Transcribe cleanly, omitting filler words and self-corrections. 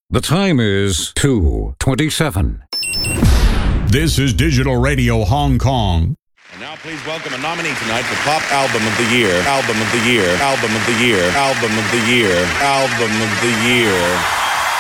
The time is 2:27. This is Digital Radio Hong Kong. And now please welcome a nominee tonight for Pop Album of the Year. Album of the Year. Album of the Year. Album of the Year. Album of the Year.